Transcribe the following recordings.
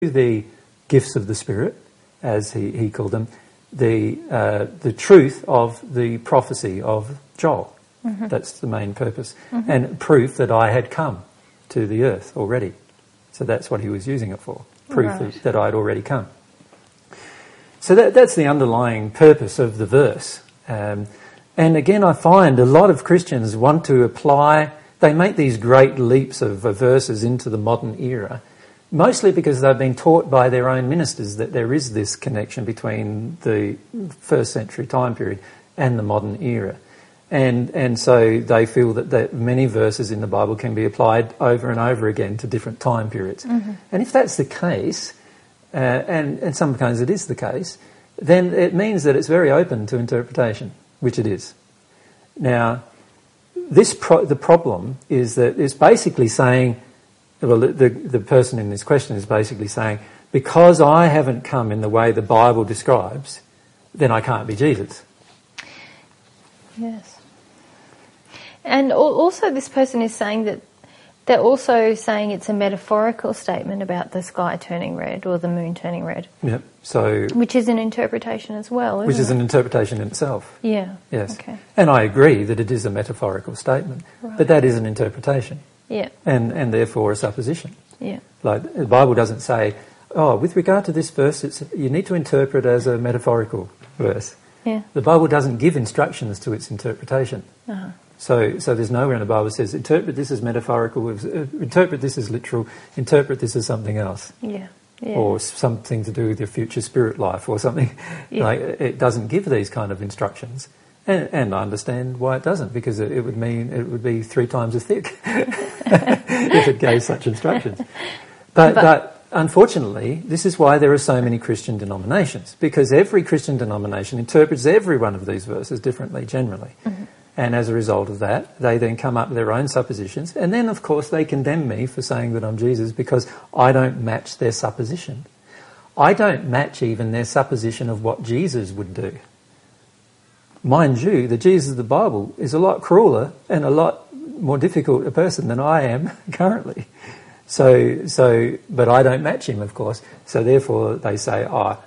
the gifts of the Spirit, as he called them, the truth of the prophecy of Joel. Mm-hmm. That's the main purpose. Mm-hmm. And proof that I had come to the earth already. So that's what he was using it for. Proof that I had already come. So that's the underlying purpose of the verse. And again, I find a lot of Christians want to apply, they make these great leaps of verses into the modern era, mostly because they've been taught by their own ministers that there is this connection between the first century time period and the modern era. And so they feel that many verses in the Bible can be applied over and over again to different time periods. Mm-hmm. And if that's the case, and sometimes it is the case, then it means that it's very open to interpretation, which it is. Now, the problem is that it's basically saying, well, the person in this question is basically saying, because I haven't come in the way the Bible describes, then I can't be Jesus. Yes. And also this person is saying that they're also saying it's a metaphorical statement about the sky turning red or the moon turning red. Yeah. So which is an interpretation as well, isn't it? Which is an interpretation in itself. Yeah. Yes. Okay. And I agree that it is a metaphorical statement, but that is an interpretation. Yeah. And therefore a supposition. Yeah. Like the Bible doesn't say, with regard to this verse, you need to interpret as a metaphorical verse. Yeah. The Bible doesn't give instructions to its interpretation. Uh-huh. So there's nowhere in the Bible that says, interpret this as metaphorical, interpret this as literal, interpret this as something else. Yeah. Yeah. Or something to do with your future spirit life or something. Yeah. Like, it doesn't give these kind of instructions. And I understand why it doesn't, because it would mean it would be 3 times as thick if it gave such instructions. But unfortunately, this is why there are so many Christian denominations, because every Christian denomination interprets every one of these verses differently generally. Mm-hmm. And as a result of that, they then come up with their own suppositions. And then, of course, they condemn me for saying that I'm Jesus because I don't match their supposition. I don't match even their supposition of what Jesus would do. Mind you, the Jesus of the Bible is a lot crueler and a lot more difficult a person than I am currently. But I don't match him, of course. So therefore they say,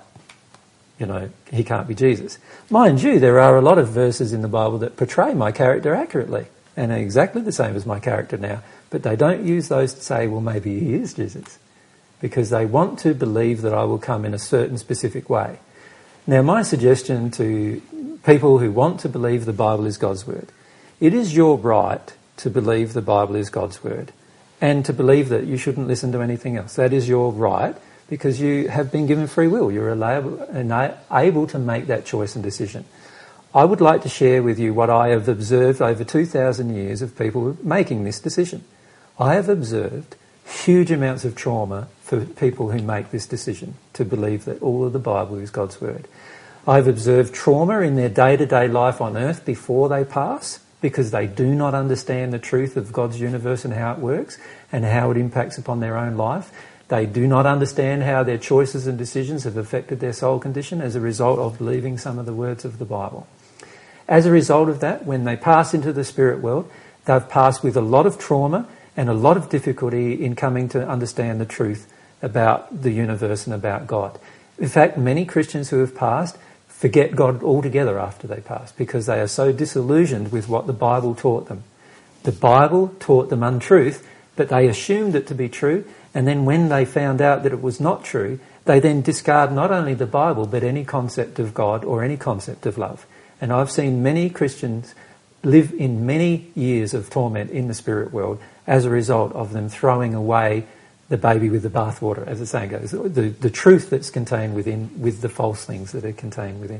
he can't be Jesus. Mind you, there are a lot of verses in the Bible that portray my character accurately and are exactly the same as my character now. But they don't use those to say, well, maybe he is Jesus. Because they want to believe that I will come in a certain specific way. Now, my suggestion to people who want to believe the Bible is God's Word, it is your right to believe the Bible is God's Word and to believe that you shouldn't listen to anything else. That is your right, because you have been given free will. You're able to make that choice and decision. I would like to share with you what I have observed over 2,000 years of people making this decision. I have observed huge amounts of trauma for people who make this decision to believe that all of the Bible is God's Word. I've observed trauma in their day-to-day life on earth before they pass, because they do not understand the truth of God's universe and how it works and how it impacts upon their own life. They do not understand how their choices and decisions have affected their soul condition as a result of believing some of the words of the Bible. As a result of that, when they pass into the spirit world, they've passed with a lot of trauma and a lot of difficulty in coming to understand the truth about the universe and about God. In fact, many Christians who have passed forget God altogether after they pass, because they are so disillusioned with what the Bible taught them. The Bible taught them untruth, but they assumed it to be true. And then when they found out that it was not true, they then discard not only the Bible, but any concept of God or any concept of love. And I've seen many Christians live in many years of torment in the spirit world as a result of them throwing away the baby with the bathwater, as the saying goes, the truth that's contained within with the false things that are contained within.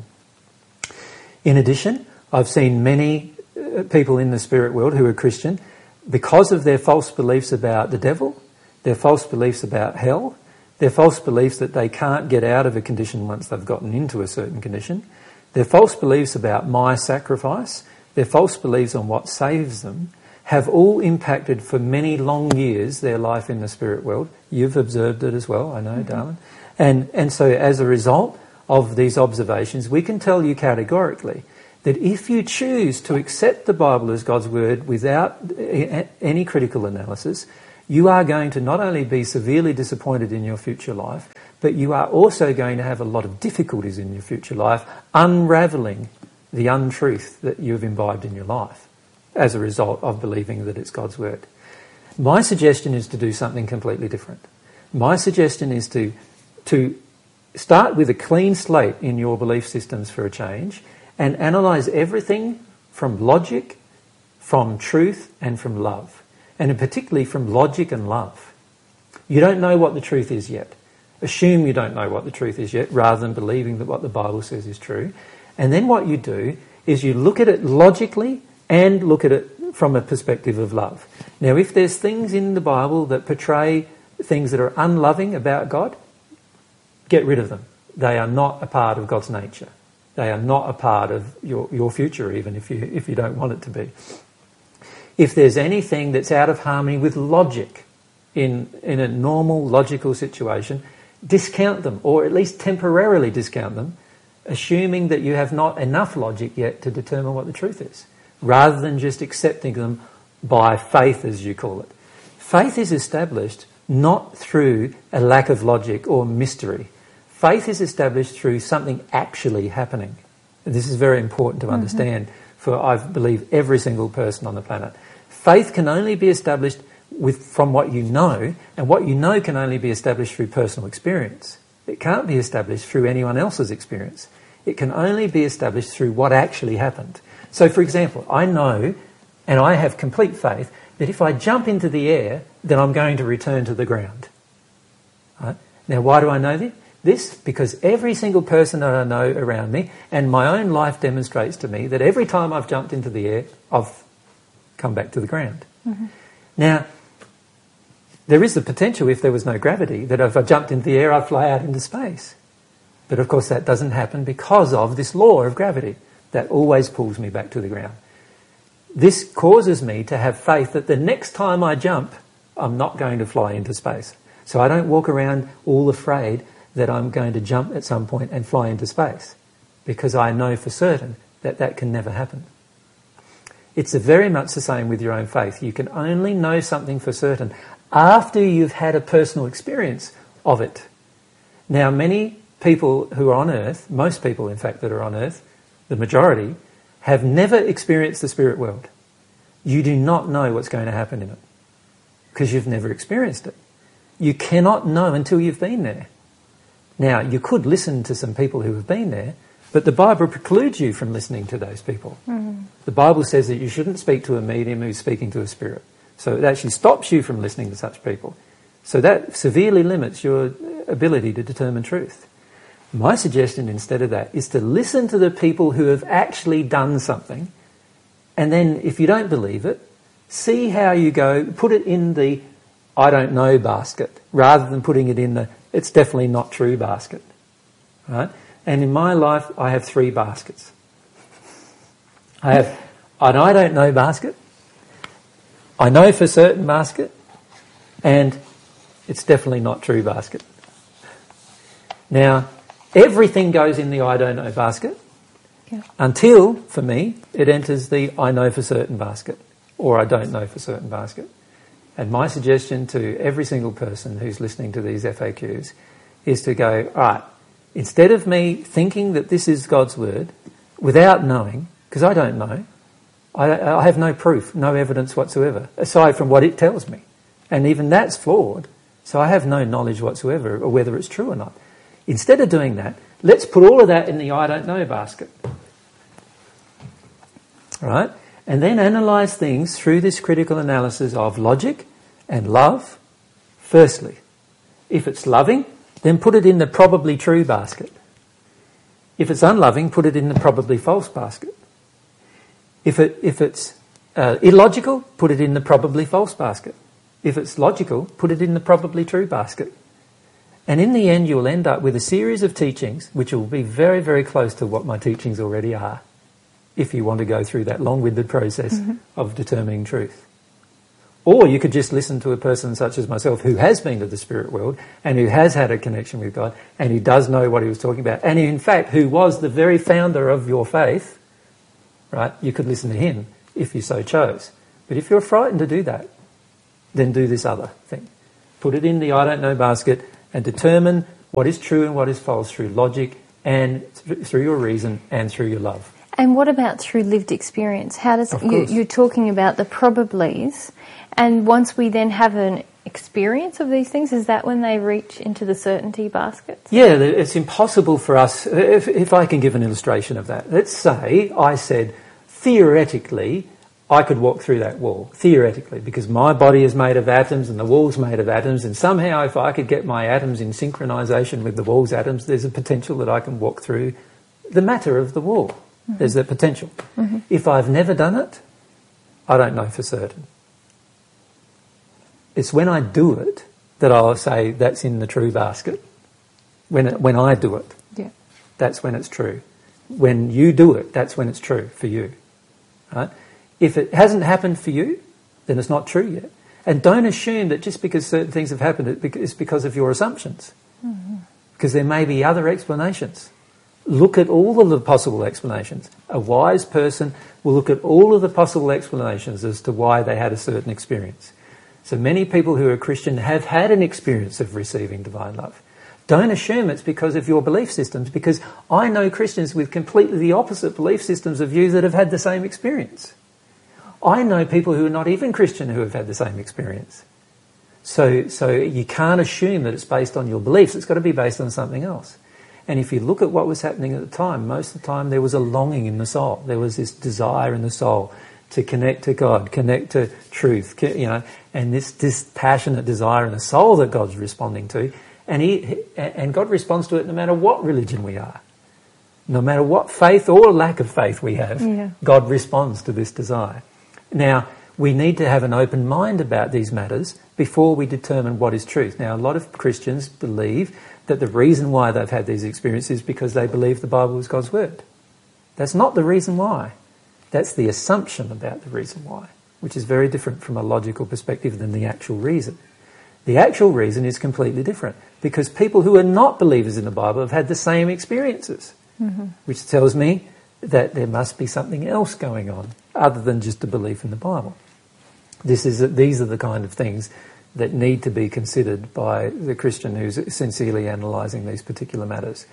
In addition, I've seen many people in the spirit world who are Christian, because of their false beliefs about the devil, their false beliefs about hell, their false beliefs that they can't get out of a condition once they've gotten into a certain condition, their false beliefs about my sacrifice, their false beliefs on what saves them, have all impacted for many long years their life in the spirit world. You've observed it as well, I know, darling. And so as a result of these observations, we can tell you categorically that if you choose to accept the Bible as God's Word without any critical analysis, you are going to not only be severely disappointed in your future life, but you are also going to have a lot of difficulties in your future life unravelling the untruth that you've imbibed in your life as a result of believing that it's God's word. My suggestion is to do something completely different. My suggestion is to start with a clean slate in your belief systems for a change and analyse everything from logic, from truth and from love. And particularly from logic and love. You don't know what the truth is yet. Assume you don't know what the truth is yet rather than believing that what the Bible says is true. And then what you do is you look at it logically and look at it from a perspective of love. Now, if there's things in the Bible that portray things that are unloving about God, get rid of them. They are not a part of God's nature. They are not a part of your future, even if you don't want it to be. If there's anything that's out of harmony with logic in a normal logical situation, discount them, or at least temporarily discount them, assuming that you have not enough logic yet to determine what the truth is, rather than just accepting them by faith, as you call it. Faith is established not through a lack of logic or mystery. Faith is established through something actually happening. And this is very important to understand for, I believe, every single person on the planet. Faith can only be established from what you know, and what you know can only be established through personal experience. It can't be established through anyone else's experience. It can only be established through what actually happened. So, for example, I know, and I have complete faith, that if I jump into the air, then I'm going to return to the ground. Right? Now, why do I know this? Because every single person that I know around me, and my own life demonstrates to me that every time I've jumped into the air, I've come back to the ground. Now, there is the potential, if there was no gravity, that if I jumped into the air, I'd fly out into space. But of course that doesn't happen because of this law of gravity that always pulls me back to the ground. This causes me to have faith that the next time I jump, I'm not going to fly into space. So I don't walk around all afraid that I'm going to jump at some point and fly into space, because I know for certain that that can never happen. It's very much the same with your own faith. You can only know something for certain after you've had a personal experience of it. Now, many people who are on earth, most people in fact that are on earth, the majority, have never experienced the spirit world. You do not know what's going to happen in it because you've never experienced it. You cannot know until you've been there. Now, you could listen to some people who have been there, but the Bible precludes you from listening to those people. The Bible says that you shouldn't speak to a medium who's speaking to a spirit. So it actually stops you from listening to such people. So that severely limits your ability to determine truth. My suggestion instead of that is to listen to the people who have actually done something, and then if you don't believe it, see how you go, put it in the I don't know basket, rather than putting it in the it's definitely not true basket. Right? And in my life, I have 3 baskets. I have an I don't know basket, I know for certain basket, and it's definitely not true basket. Now, everything goes in the I don't know basket until, for me, it enters the I know for certain basket, or I don't know for certain basket. And my suggestion to every single person who's listening to these FAQs is to go, all right, instead of me thinking that this is God's word, without knowing, because I don't know, I have no proof, no evidence whatsoever, aside from what it tells me. And even that's flawed, so I have no knowledge whatsoever of whether it's true or not. Instead of doing that, let's put all of that in the I don't know basket. Right? And then analyse things through this critical analysis of logic and love. Firstly, if it's loving, then put it in the probably true basket. If it's unloving, put it in the probably false basket. If it's illogical, put it in the probably false basket. If it's logical, put it in the probably true basket. And in the end, you'll end up with a series of teachings which will be very, very close to what my teachings already are, if you want to go through that long-winded process of determining truth. Or you could just listen to a person such as myself who has been to the spirit world and who has had a connection with God and who does know what he was talking about, and in fact who was the very founder of your faith, right? You could listen to him if you so chose. But if you're frightened to do that, then do this other thing. Put it in the I don't know basket and determine what is true and what is false through logic and through your reason and through your love. And what about through lived experience? How does you're talking about the probablys, and once we then have an experience of these things, is that when they reach into the certainty baskets? Yeah, it's impossible for us. If I can give an illustration of that, let's say I said theoretically I could walk through that wall, theoretically, because my body is made of atoms and the wall's made of atoms, and somehow if I could get my atoms in synchronisation with the wall's atoms, there's a potential that I can walk through the matter of the wall. Mm-hmm. There's that potential. Mm-hmm. If I've never done it, I don't know for certain. It's when I do it that I'll say that's in the true basket. When I do it, that's when it's true. When you do it, that's when it's true for you. Right? If it hasn't happened for you, then it's not true yet. And don't assume that just because certain things have happened, it's because of your assumptions. Mm-hmm. Because there may be other explanations. Look at all of the possible explanations. A wise person will look at all of the possible explanations as to why they had a certain experience. So many people who are Christian have had an experience of receiving divine love. Don't assume it's because of your belief systems, because I know Christians with completely the opposite belief systems of you that have had the same experience. I know people who are not even Christian who have had the same experience. So you can't assume that it's based on your beliefs. It's got to be based on something else. And if you look at what was happening at the time, most of the time there was a longing in the soul. There was this desire in the soul to connect to God, connect to truth, and this passionate desire in the soul that God's responding to. And God responds to it no matter what religion we are. No matter what faith or lack of faith we have, God responds to this desire. Now, we need to have an open mind about these matters before we determine what is truth. Now, a lot of Christians believe that the reason why they've had these experiences is because they believe the Bible is God's word. That's not the reason why. That's the assumption about the reason why, which is very different from a logical perspective than the actual reason. The actual reason is completely different, because people who are not believers in the Bible have had the same experiences, which tells me that there must be something else going on other than just a belief in the Bible. These are the kind of things that need to be considered by the Christian who's sincerely analysing these particular matters.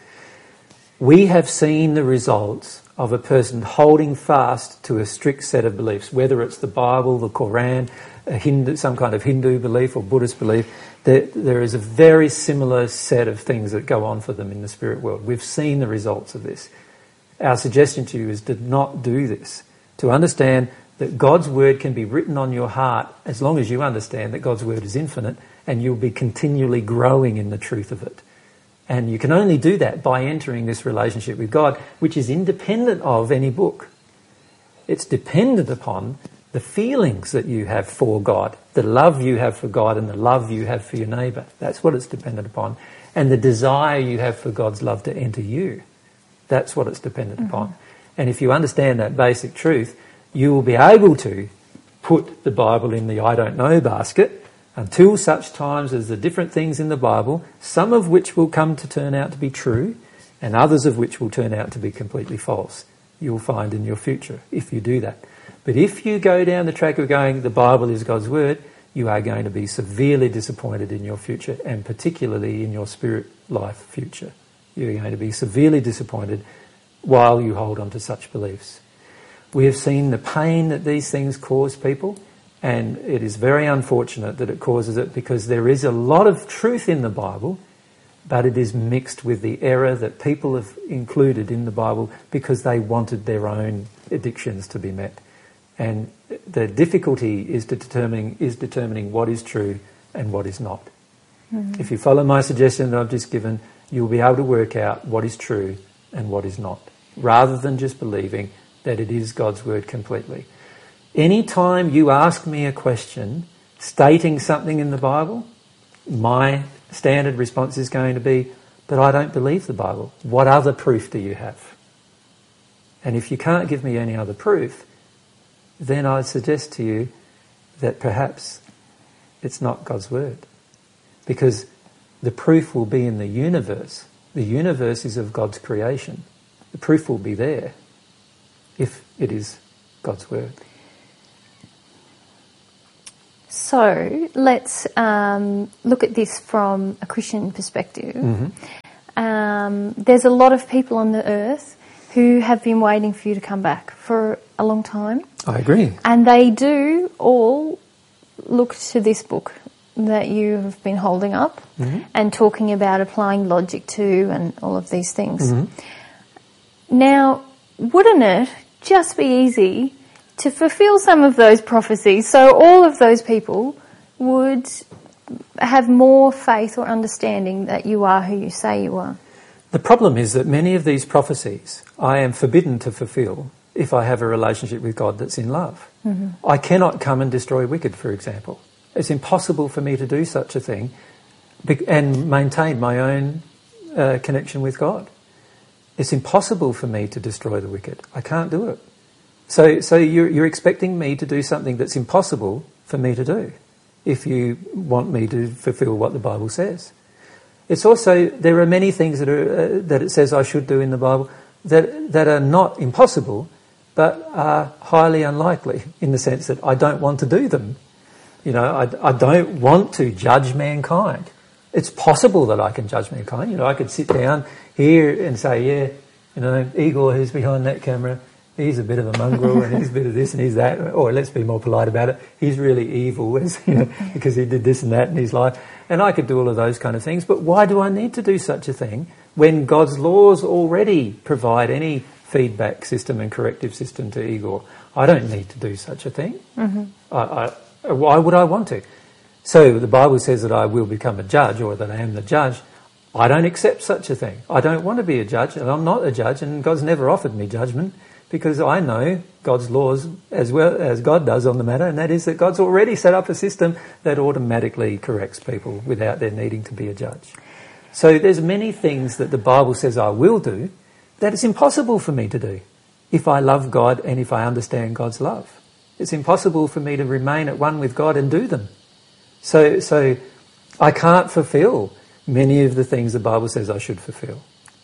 We have seen the results of a person holding fast to a strict set of beliefs, whether it's the Bible, the Quran, some kind of Hindu belief or Buddhist belief. There is a very similar set of things that go on for them in the spirit world. We've seen the results of this. Our suggestion to you is to not do this, to understand that God's word can be written on your heart as long as you understand that God's word is infinite, and you'll be continually growing in the truth of it. And you can only do that by entering this relationship with God, which is independent of any book. It's dependent upon the feelings that you have for God, the love you have for God and the love you have for your neighbour. That's what it's dependent upon. And the desire you have for God's love to enter you. That's what it's dependent upon. And if you understand that basic truth, you will be able to put the Bible in the I don't know basket until such times as the different things in the Bible, some of which will come to turn out to be true and others of which will turn out to be completely false, you'll find in your future if you do that. But if you go down the track of going, the Bible is God's word, you are going to be severely disappointed in your future, and particularly in your spirit life future. You're going to be severely disappointed while you hold on to such beliefs. We have seen the pain that these things cause people, and it is very unfortunate that it causes it, because there is a lot of truth in the Bible, but it is mixed with the error that people have included in the Bible because they wanted their own addictions to be met. And the difficulty is determining what is true and what is not. If you follow my suggestion that I've just given, you'll be able to work out what is true and what is not, rather than just believing that it is God's word completely. Any time you ask me a question stating something in the Bible, my standard response is going to be, but I don't believe the Bible. What other proof do you have? And if you can't give me any other proof, then I suggest to you that perhaps it's not God's word. Because the proof will be in the universe. The universe is of God's creation. The proof will be there if it is God's word. So let's look at this from a Christian perspective. There's a lot of people on the earth who have been waiting for you to come back for a long time. I agree. And they do all look to this book that you have been holding up and talking about applying logic to and all of these things. Now, wouldn't it just be easy to fulfill some of those prophecies so all of those people would have more faith or understanding that you are who you say you are? The problem is that many of these prophecies I am forbidden to fulfill if I have a relationship with God that's in love. I cannot come and destroy wicked, for example. It's impossible for me to do such a thing and maintain my own connection with God. It's impossible for me to destroy the wicked. I can't do it. So you're expecting me to do something that's impossible for me to do if you want me to fulfill what the Bible says. It's also, there are many things that it says I should do in the Bible that are not impossible, but are highly unlikely in the sense that I don't want to do them. You know, I don't want to judge mankind. It's possible that I can judge mankind. You know, I could sit down here and say, yeah, you know, Igor, who's behind that camera, he's a bit of a mongrel and he's a bit of this and he's that. Or let's be more polite about it, he's really evil, you know, because he did this and that in his life. And I could do all of those kind of things. But why do I need to do such a thing when God's laws already provide any feedback system and corrective system to Igor? I don't need to do such a thing. Why would I want to? So the Bible says that I will become a judge, or that I am the judge. I don't accept such a thing. I don't want to be a judge, and I'm not a judge, and God's never offered me judgment, because I know God's laws as well as God does on the matter, and that is that God's already set up a system that automatically corrects people without there needing to be a judge. So there's many things that the Bible says I will do that it's impossible for me to do if I love God and if I understand God's love. It's impossible for me to remain at one with God and do them. So I can't fulfill many of the things the Bible says I should fulfill.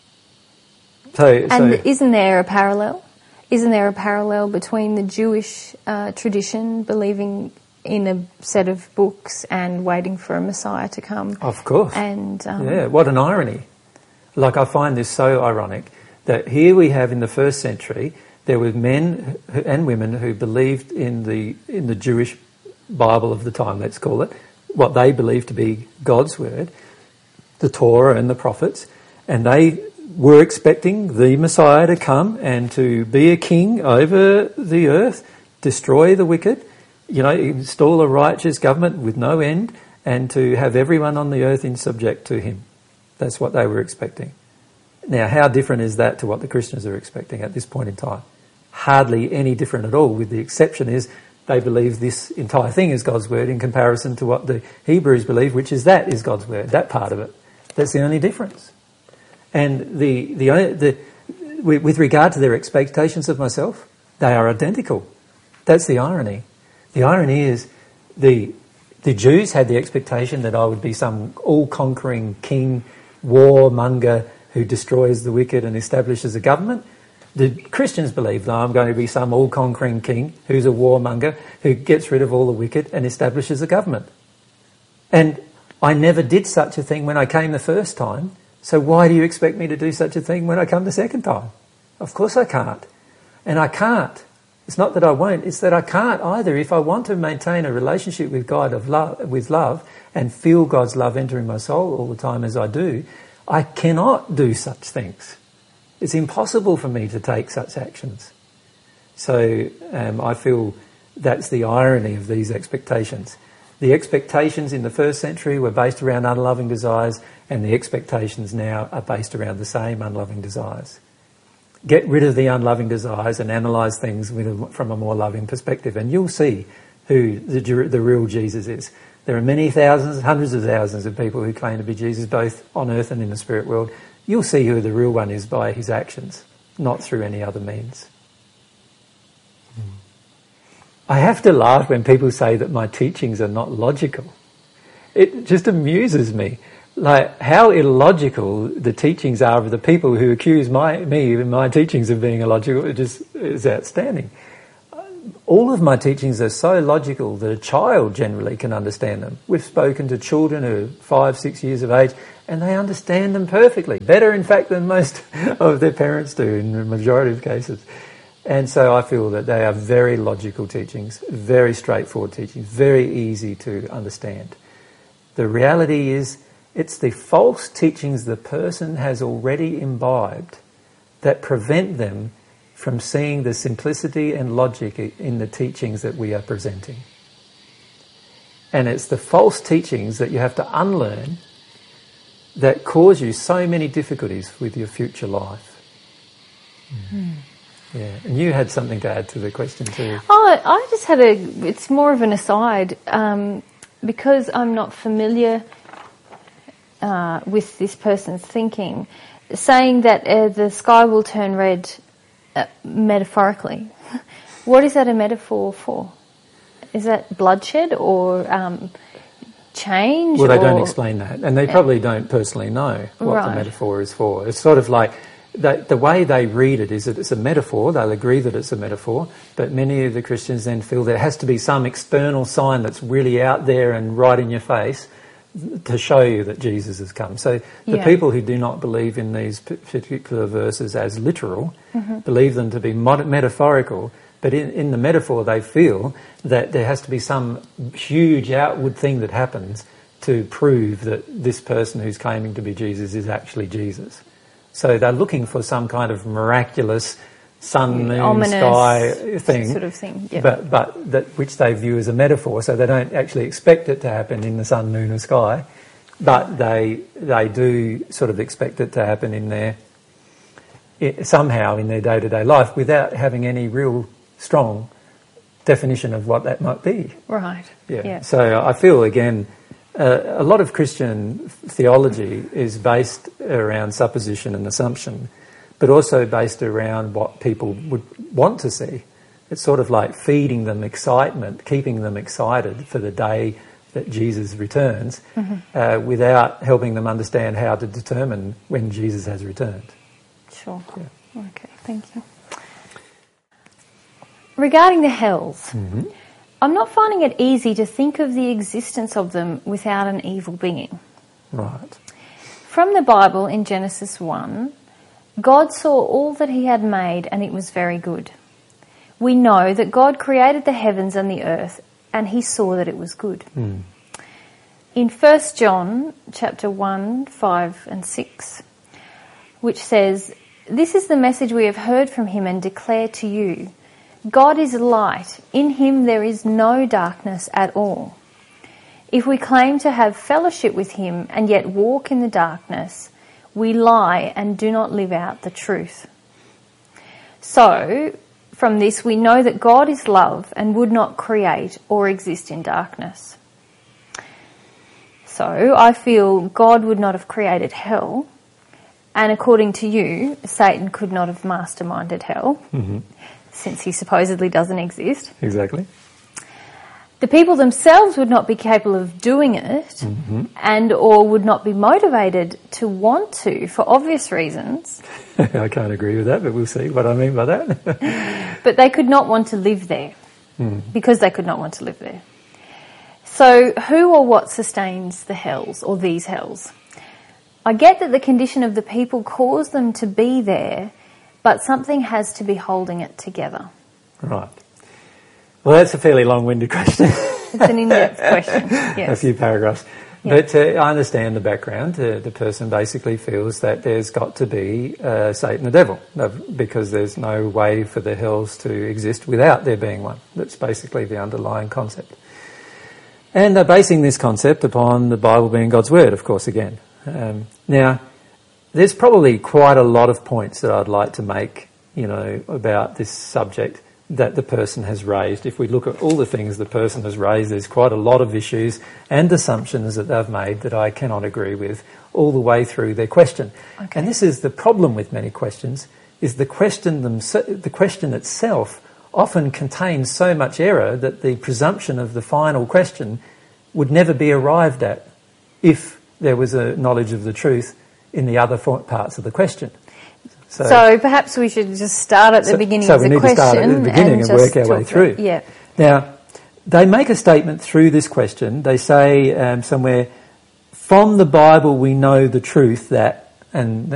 And isn't there a parallel? Isn't there a parallel between the Jewish tradition, believing in a set of books and waiting for a Messiah to come? Of course. And yeah, what an irony. Like, I find this so ironic that here we have in the first century, there were men and women who believed in the Jewish Bible of the time, let's call it, what they believed to be God's word, the Torah and the prophets, and they were expecting the Messiah to come and to be a king over the earth, destroy the wicked, you know, install a righteous government with no end, and to have everyone on the earth in subject to him. That's what they were expecting. Now, how different is that to what the Christians are expecting at this point in time? Hardly any different at all, with the exception is they believe this entire thing is God's word in comparison to what the Hebrews believe, which is that is God's word, that part of it. That's the only difference. And with regard to their expectations of myself, they are identical. That's the irony. The irony is the Jews had the expectation that I would be some all-conquering king, warmonger who destroys the wicked and establishes a government. The Christians believe that I'm going to be some all-conquering king who's a warmonger who gets rid of all the wicked and establishes a government. And I never did such a thing when I came the first time, so why do you expect me to do such a thing when I come the second time? Of course I can't. And I can't. It's not that I won't, it's that I can't either. If I want to maintain a relationship with God with love and feel God's love entering my soul all the time as I do, I cannot do such things. It's impossible for me to take such actions. So I feel that's the irony of these expectations. The expectations in the first century were based around unloving desires, and the expectations now are based around the same unloving desires. Get rid of the unloving desires and analyse things from a more loving perspective, and you'll see who the real Jesus is. There are many thousands, hundreds of thousands of people who claim to be Jesus, both on earth and in the spirit world. You'll see who the real one is by his actions, not through any other means. I have to laugh when people say that my teachings are not logical. It just amuses me. Like, how illogical the teachings are of the people who accuse me and my teachings of being illogical is outstanding. all of my teachings are so logical that a child generally can understand them. We've spoken to children who are 5, 6 years of age, and they understand them perfectly. Better, in fact, than most of their parents do in the majority of cases. And so I feel that they are very logical teachings, very straightforward teachings, very easy to understand. The reality is, it's the false teachings the person has already imbibed that prevent them from seeing the simplicity and logic in the teachings that we are presenting. And it's the false teachings that you have to unlearn that cause you so many difficulties with your future life. Mm. Yeah, and you had something to add to the question too. Oh, I just had it's more of an aside, because I'm not familiar with this person's thinking, saying that the sky will turn red metaphorically. What is that a metaphor for? Is that bloodshed or change? Well, they don't explain that, and they probably don't personally know what the metaphor is for. It's sort of like the way they read it is that it's a metaphor. They'll agree that it's a metaphor, but many of the Christians then feel there has to be some external sign that's really out there and right in your face to show you that Jesus has come. So the people who do not believe in these particular verses as literal, believe them to be metaphorical, but in the metaphor they feel that there has to be some huge outward thing that happens to prove that this person who's claiming to be Jesus is actually Jesus. So they're looking for some kind of miraculous sun, moon, ominous sky thing, sort of thing, but that which they view as a metaphor. So they don't actually expect it to happen in the sun, moon, or sky, but they do sort of expect it to happen somehow in their day-to-day life without having any real strong definition of what that might be. Right. Yeah. So I feel again, a lot of Christian theology is based around supposition and assumption, but also based around what people would want to see. It's sort of like feeding them excitement, keeping them excited for the day that Jesus returns, without helping them understand how to determine when Jesus has returned. Sure. Yeah. Okay, thank you. Regarding the hells, I'm not finding it easy to think of the existence of them without an evil being. Right. From the Bible in Genesis 1, God saw all that he had made and it was very good. We know that God created the heavens and the earth and he saw that it was good. In 1 John chapter 1, 5 and 6, which says, "This is the message we have heard from him and declare to you. God is light. In him there is no darkness at all. If we claim to have fellowship with him and yet walk in the darkness, we lie and do not live out the truth. So, from this we know that God is love and would not create or exist in darkness." So, I feel God would not have created hell, and according to you, Satan could not have masterminded hell, since he supposedly doesn't exist. Exactly. The people themselves would not be capable of doing it and or would not be motivated to want to for obvious reasons. I can't agree with that, but we'll see what I mean by that. But they could not want to live there because they could not want to live there. So who or what sustains the hells or these hells? I get that the condition of the people caused them to be there, but something has to be holding it together. Right. Well, that's a fairly long-winded question. It's an in-depth question, yes. A few paragraphs. Yeah. But I understand the background. The person basically feels that there's got to be Satan the devil, because there's no way for the hells to exist without there being one. That's basically the underlying concept. And they're basing this concept upon the Bible being God's word, of course, again. Now, there's probably quite a lot of points that I'd like to make, about this subject that the person has raised. If we look at all the things the person has raised, there's quite a lot of issues and assumptions that they've made that I cannot agree with all the way through their question. Okay. And this is the problem with many questions, is the question itself often contains so much error that the presumption of the final question would never be arrived at if there was a knowledge of the truth in the other parts of the question. So perhaps we should just start at the beginning of the question. So we need to start at the beginning and work our way through. Yeah. Now, they make a statement through this question. They say somewhere, from the Bible we know the truth that, and